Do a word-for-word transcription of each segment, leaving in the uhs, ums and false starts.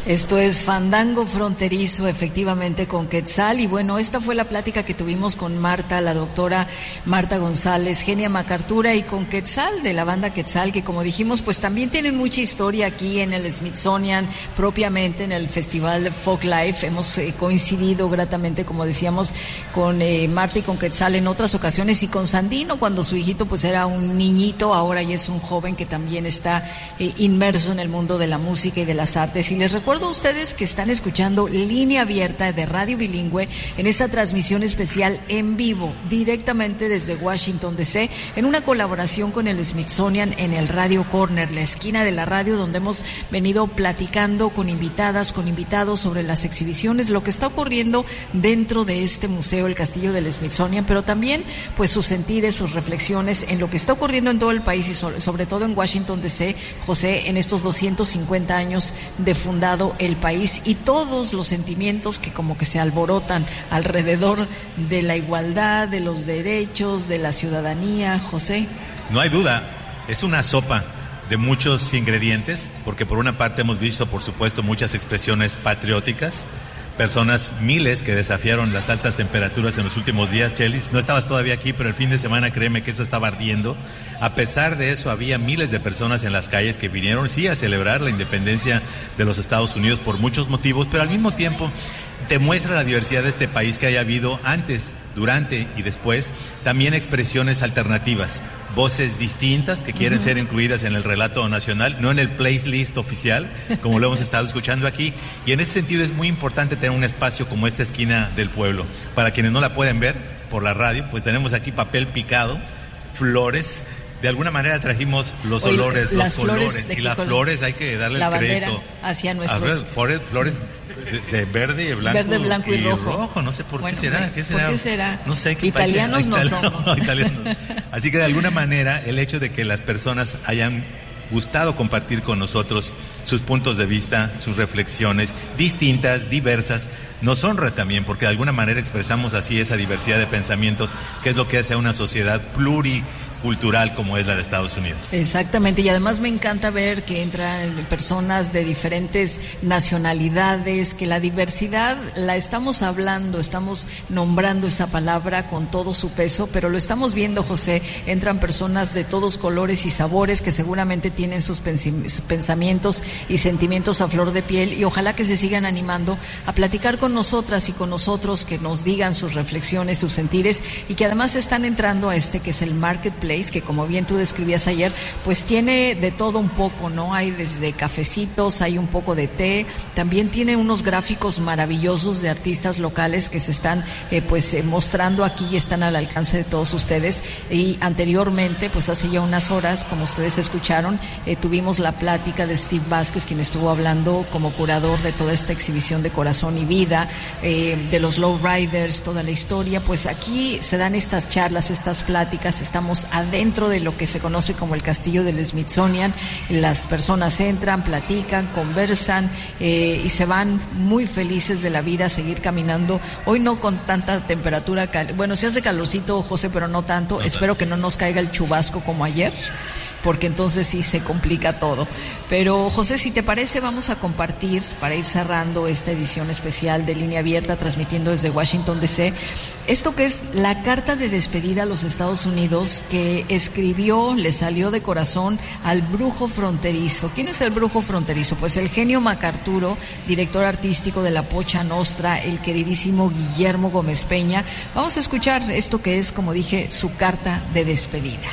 Esto es Fandango Fronterizo, efectivamente, con Quetzal. Y bueno, esta fue la plática que tuvimos con Marta, la doctora Marta González, Genia Macartura, y con Quetzal, de la banda Quetzal, que como dijimos, pues también tienen mucha historia aquí en el Smithsonian, propiamente en el Festival Folk Life. Hemos eh, coincidido gratamente, como decíamos, con eh, Marta y con Quetzal en otras ocasiones, y con Sandino, cuando su hijito pues era un niñito, ahora ya es un joven que también está eh, inmerso en el mundo de la música y de las artes. Y les recuerdo Recuerdo a ustedes que están escuchando Línea Abierta de Radio Bilingüe en esta transmisión especial en vivo, directamente desde Washington D C, en una colaboración con el Smithsonian en el Radio Corner, la esquina de la radio, donde hemos venido platicando con invitadas, con invitados sobre las exhibiciones, lo que está ocurriendo dentro de este museo, el Castillo del Smithsonian, pero también pues sus sentires, sus reflexiones en lo que está ocurriendo en todo el país y sobre, sobre todo en Washington D C, José, en estos doscientos cincuenta años de fundado el país, y todos los sentimientos que como que se alborotan alrededor de la igualdad, de los derechos, de la ciudadanía, José. No hay duda, es una sopa de muchos ingredientes, porque por una parte hemos visto, por supuesto, muchas expresiones patrióticas, personas, miles que desafiaron las altas temperaturas en los últimos días. Chelis, no estabas todavía aquí, pero el fin de semana, créeme que eso estaba ardiendo. A pesar de eso, había miles de personas en las calles que vinieron, sí, a celebrar la independencia de los Estados Unidos por muchos motivos, pero al mismo tiempo demuestra la diversidad de este país, que haya habido antes, durante y después también expresiones alternativas, voces distintas que quieren uh-huh. ser incluidas en el relato nacional, no en el playlist oficial, como lo hemos estado escuchando aquí. Y en ese sentido es muy importante tener un espacio como esta esquina del pueblo. Para quienes no la pueden ver por la radio, pues tenemos aquí papel picado, flores. De alguna manera trajimos los Oye, olores, los colores, y las flores hay que darle el crédito hacia nuestros... Flores, flores de, de verde, blanco, verde, blanco y, y rojo. rojo. No sé por bueno, qué será. ¿Qué será? ¿Por qué será? No sé qué Italianos país, no somos. Italianos. Así que de alguna manera el hecho de que las personas hayan gustado compartir con nosotros sus puntos de vista, sus reflexiones distintas, diversas, nos honra también, porque de alguna manera expresamos así esa diversidad de pensamientos, que es lo que hace a una sociedad pluricultural como es la de Estados Unidos. Exactamente, y además me encanta ver que entran personas de diferentes nacionalidades, que la diversidad la estamos hablando, estamos nombrando esa palabra con todo su peso, pero lo estamos viendo, José, entran personas de todos colores y sabores que seguramente tienen sus pensamientos y sentimientos a flor de piel, y ojalá que se sigan animando a platicar con nosotras y con nosotros, que nos digan sus reflexiones, sus sentires, y que además están entrando a este que es el Marketplace, que como bien tú describías ayer, pues tiene de todo un poco, ¿no? Hay desde cafecitos, hay un poco de té, también tiene unos gráficos maravillosos de artistas locales que se están eh, pues eh, mostrando aquí y están al alcance de todos ustedes. Y anteriormente, pues hace ya unas horas, como ustedes escucharon, eh, tuvimos la plática de Steve Vázquez, quien estuvo hablando como curador de toda esta exhibición de Corazón y Vida, eh, de los Lowriders, toda la historia. Pues aquí se dan estas charlas, estas pláticas, estamos adentro de lo que se conoce como el Castillo del Smithsonian. Las personas entran, platican, conversan eh, y se van muy felices de la vida a seguir caminando. Hoy no con tanta temperatura, cal- bueno, se hace calorcito, José, pero no tanto. No, espero que no nos caiga el chubasco como ayer, porque entonces sí se complica todo. Pero José, si te parece, vamos a compartir, para ir cerrando esta edición especial de Línea Abierta, transmitiendo desde Washington D C, esto que es la carta de despedida a los Estados Unidos que escribió, le salió de corazón al brujo fronterizo. ¿Quién es el brujo fronterizo? Pues el genio Macarturo, director artístico de la Pocha Nostra, el queridísimo Guillermo Gómez Peña. Vamos a escuchar esto que es, como dije, su carta de despedida.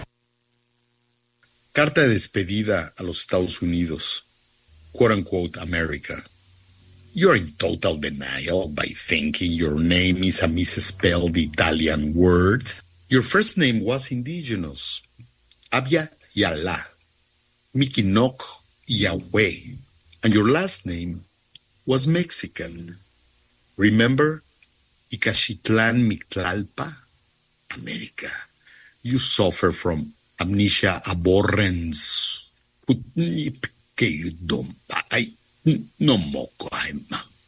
Carta de despedida a los Estados Unidos, quote unquote America. You're in total denial by thinking your name is a misspelled Italian word. Your first name was indigenous, Abya Yala, Mikinok Yahweh, and your last name was Mexican. Remember, Icachitlan Mictlalpa, America. You suffer from amnesia abhorrence. Putnip que you don't buy. No moco, I'm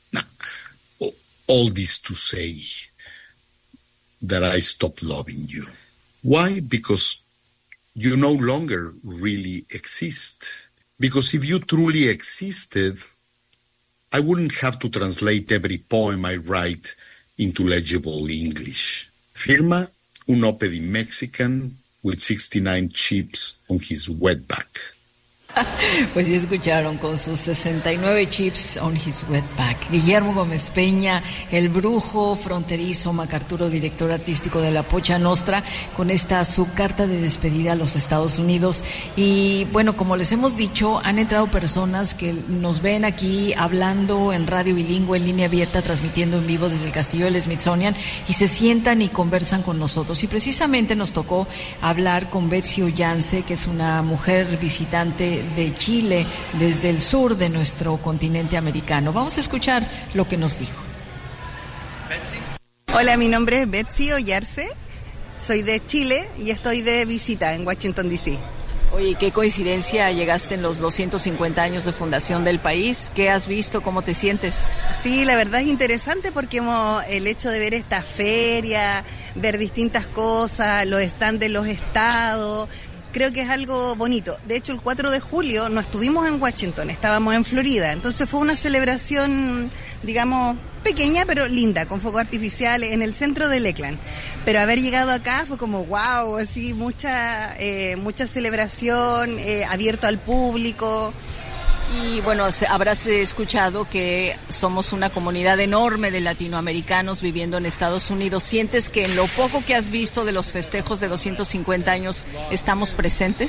all this to say that I stopped loving you. Why? Because you no longer really exist. Because if you truly existed, I wouldn't have to translate every poem I write into legible English. Firma un Opedy Mexican with sixty-nine chips on his wetback. Pues sí escucharon, con sus sesenta y nueve chips on his wetback. Guillermo Gómez Peña, el brujo fronterizo, MacArturo, director artístico de La Pocha Nostra, con esta su carta de despedida a los Estados Unidos. Y bueno, como les hemos dicho, han entrado personas que nos ven aquí hablando en radio bilingüe, en línea abierta, transmitiendo en vivo desde el Castillo del Smithsonian, y se sientan y conversan con nosotros. Y precisamente nos tocó hablar con Betsy Ollance, que es una mujer visitante de Chile, desde el sur de nuestro continente americano. Vamos a escuchar lo que nos dijo. Betsy. Hola, mi nombre es Betsy Ollance, soy de Chile y estoy de visita en Washington, D C. Oye, qué coincidencia, llegaste en los doscientos cincuenta años de fundación del país. ¿Qué has visto? ¿Cómo te sientes? Sí, la verdad es interesante porque hemos, el hecho de ver esta feria, ver distintas cosas, los stands de los estados, creo que es algo bonito. De hecho, el cuatro de julio no estuvimos en Washington, estábamos en Florida. Entonces fue una celebración, digamos, pequeña pero linda, con fuegos artificiales en el centro de Lakeland. Pero haber llegado acá fue como wow, así mucha, eh, mucha celebración, eh, abierto al público. Y bueno, habrás escuchado que somos una comunidad enorme de latinoamericanos viviendo en Estados Unidos. ¿Sientes que en lo poco que has visto de los festejos de doscientos cincuenta años estamos presentes?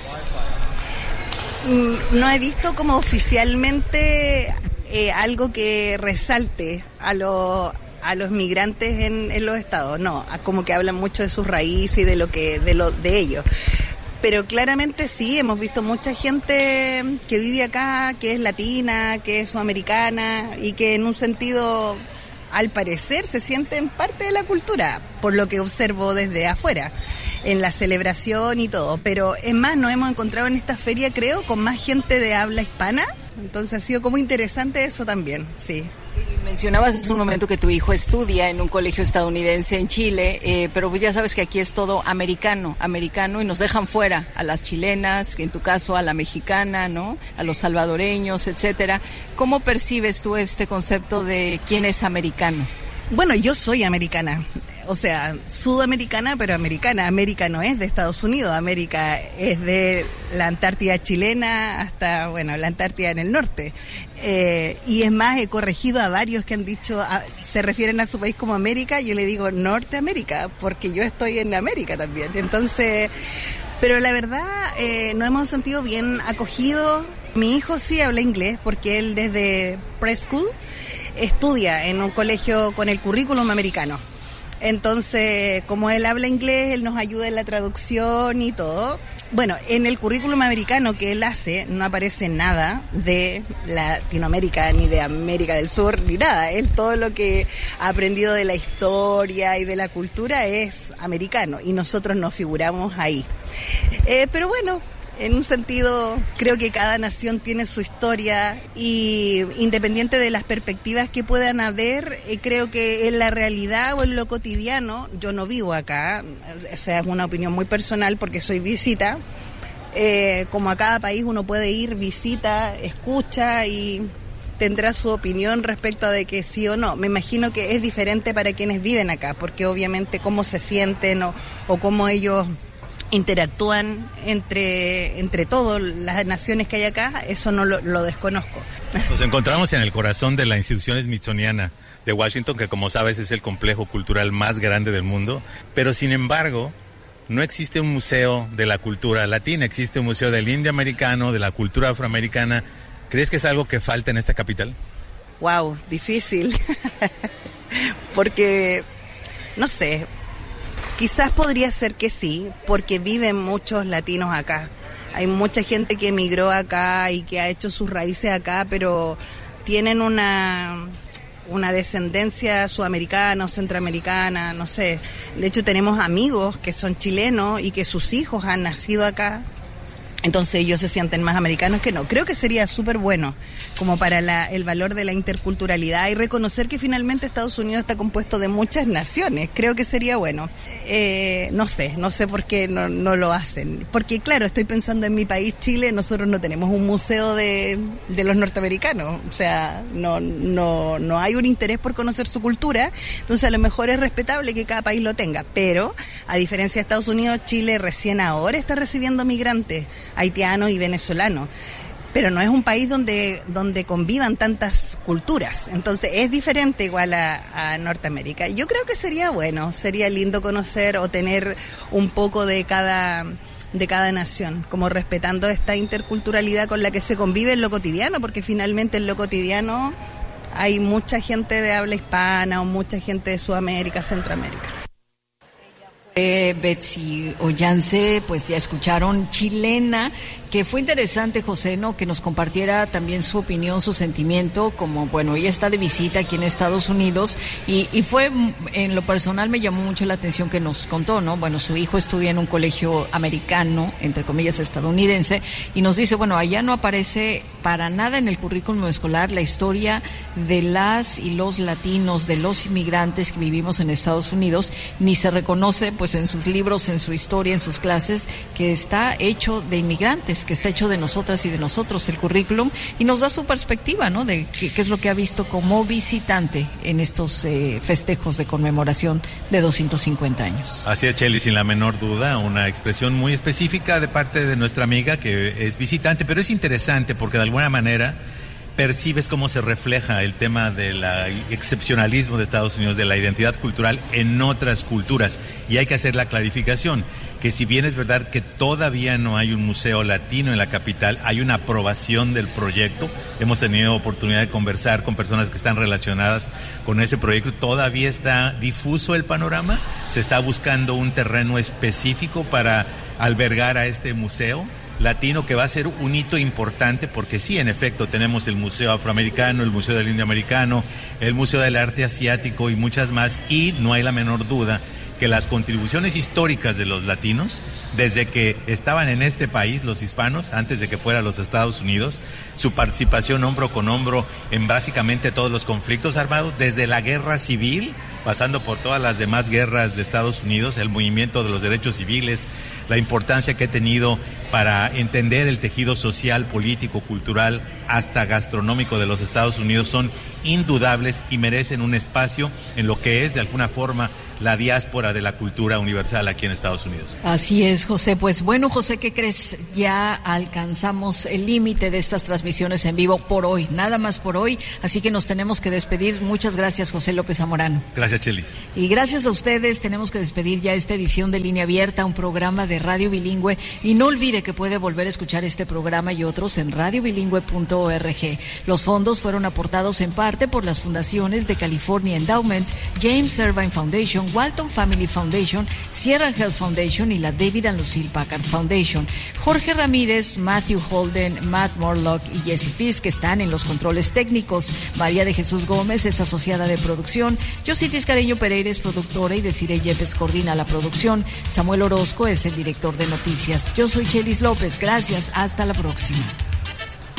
No he visto como oficialmente eh, algo que resalte a, lo, a los migrantes en, en los estados. No, como que hablan mucho de sus raíces y de lo que de lo de ellos. Pero claramente sí, hemos visto mucha gente que vive acá, que es latina, que es sudamericana y que en un sentido, al parecer, se sienten parte de la cultura, por lo que observo desde afuera, en la celebración y todo. Pero es más, nos hemos encontrado en esta feria, creo, con más gente de habla hispana, entonces ha sido como interesante eso también, sí. Mencionabas hace un momento que tu hijo estudia en un colegio estadounidense en Chile, eh, pero ya sabes que aquí es todo americano, americano, y nos dejan fuera a las chilenas, en tu caso a la mexicana, ¿no? A los salvadoreños, etcétera. ¿Cómo percibes tú este concepto de quién es americano? Bueno, yo soy americana. O sea, sudamericana, pero americana. América no es de Estados Unidos, América es de la Antártida chilena hasta, bueno, la Antártida en el norte. Eh, y es más, he corregido a varios que han dicho, a, se refieren a su país como América, yo le digo Norteamérica, porque yo estoy en América también. Entonces, pero la verdad, eh, nos hemos sentido bien acogidos. Mi hijo sí habla inglés, porque él desde preschool estudia en un colegio con el currículum americano. Entonces, como él habla inglés, él nos ayuda en la traducción y todo. Bueno, en el currículum americano que él hace no aparece nada de Latinoamérica, ni de América del Sur, ni nada. Él todo lo que ha aprendido de la historia y de la cultura es americano y nosotros nos figuramos ahí. Eh, pero bueno, en un sentido, creo que cada nación tiene su historia y independiente de las perspectivas que puedan haber, eh, creo que en la realidad o en lo cotidiano, yo no vivo acá, o sea, es una opinión muy personal porque soy visita, eh, como a cada país uno puede ir, visita, escucha y tendrá su opinión respecto de que sí o no. Me imagino que es diferente para quienes viven acá, porque obviamente cómo se sienten o, o cómo ellos interactúan entre entre todas las naciones que hay acá, eso no lo, lo desconozco. Nos encontramos en el corazón de la institución smithsoniana de Washington, que como sabes es el complejo cultural más grande del mundo, pero sin embargo no existe un museo de la cultura latina, existe un museo del indio americano, de la cultura afroamericana. ¿Crees que es algo que falta en esta capital? Wow, difícil, porque no sé, quizás podría ser que sí, porque viven muchos latinos acá. Hay mucha gente que emigró acá y que ha hecho sus raíces acá, pero tienen una, una descendencia sudamericana o centroamericana, no sé. De hecho, tenemos amigos que son chilenos y que sus hijos han nacido acá. Entonces ellos se sienten más americanos que no. Creo que sería súper bueno como para la, el valor de la interculturalidad y reconocer que finalmente Estados Unidos está compuesto de muchas naciones. Creo que sería bueno. Eh, no sé, no sé por qué no, no lo hacen. Porque claro, estoy pensando en mi país, Chile, nosotros no tenemos un museo de, de los norteamericanos. O sea, no, no, no hay un interés por conocer su cultura. Entonces a lo mejor es respetable que cada país lo tenga. Pero, a diferencia de Estados Unidos, Chile recién ahora está recibiendo migrantes haitianos y venezolanos, pero no es un país donde donde convivan tantas culturas, entonces es diferente igual a, a Norteamérica. Yo creo que sería bueno, sería lindo conocer o tener un poco de cada de cada nación, como respetando esta interculturalidad con la que se convive en lo cotidiano, porque finalmente en lo cotidiano hay mucha gente de habla hispana o mucha gente de Sudamérica, Centroamérica. Eh, Betsy Ollance, pues ya escucharon, chilena, que fue interesante, José, ¿no? Que nos compartiera también su opinión, su sentimiento, como, bueno, ella está de visita aquí en Estados Unidos y, y fue, en lo personal me llamó mucho la atención que nos contó, ¿no? Bueno, su hijo estudia en un colegio americano, entre comillas estadounidense, y nos dice, bueno, allá no aparece para nada en el currículum escolar la historia de las y los latinos, de los inmigrantes que vivimos en Estados Unidos, ni se reconoce, pues, en sus libros, en su historia, en sus clases, que está hecho de inmigrantes, que está hecho de nosotras y de nosotros el currículum, y nos da su perspectiva, ¿no?, de qué, qué es lo que ha visto como visitante en estos eh, festejos de conmemoración de doscientos cincuenta años. Así es, Chely, sin la menor duda, una expresión muy específica de parte de nuestra amiga que es visitante, pero es interesante porque de alguna manera percibes cómo se refleja el tema del excepcionalismo de Estados Unidos, de la identidad cultural en otras culturas. Y hay que hacer la clarificación, que si bien es verdad que todavía no hay un museo latino en la capital, hay una aprobación del proyecto. Hemos tenido oportunidad de conversar con personas que están relacionadas con ese proyecto. Todavía está difuso el panorama, se está buscando un terreno específico para albergar a este museo latino, que va a ser un hito importante, porque sí, en efecto, tenemos el Museo Afroamericano, el Museo del Indio Americano, el Museo del Arte Asiático y muchas más, y no hay la menor duda que las contribuciones históricas de los latinos, desde que estaban en este país, los hispanos, antes de que fuera los Estados Unidos, su participación hombro con hombro en básicamente todos los conflictos armados, desde la guerra civil, pasando por todas las demás guerras de Estados Unidos, el movimiento de los derechos civiles, la importancia que ha tenido para entender el tejido social, político, cultural, hasta gastronómico de los Estados Unidos, son indudables y merecen un espacio en lo que es, de alguna forma, la diáspora de la cultura universal aquí en Estados Unidos. Así es, José. Pues bueno, José, ¿qué crees? Ya alcanzamos el límite de estas transmisiones en vivo por hoy, nada más por hoy, así que nos tenemos que despedir. Muchas gracias, José López Zamorano. Gracias, Chelis. Y gracias a ustedes, tenemos que despedir ya esta edición de Línea Abierta, un programa de radio bilingüe, y no olvide que puede volver a escuchar este programa y otros en radio bilingüe punto org. Los fondos fueron aportados en parte por las fundaciones de California Endowment, James Irvine Foundation, Walton Family Foundation, Sierra Health Foundation y la David and Lucille Packard Foundation. Jorge Ramírez, Matthew Holden, Matt Morlock y Jesse Fisk están en los controles técnicos. María de Jesús Gómez es asociada de producción. Yositis Careño Pereira es productora y Desiree Yepes coordina la producción. Samuel Orozco es el director de noticias. Yo soy Chelis López. Gracias. Hasta la próxima.